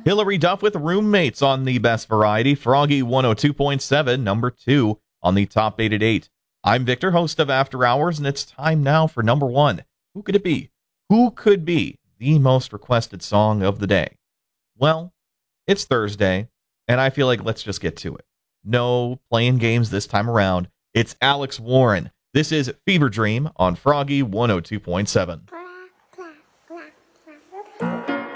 Hillary Duff with Roommates on the best variety. Froggy 102.7, number 2 on the top 8 at 8. I'm Victor, host of After Hours, and it's time now for number 1. Who could it be? Who could be the most requested song of the day? Well, it's Thursday, and I feel like let's just get to it. No playing games this time around. It's Alex Warren. This is Fever Dream on Froggy 102.7.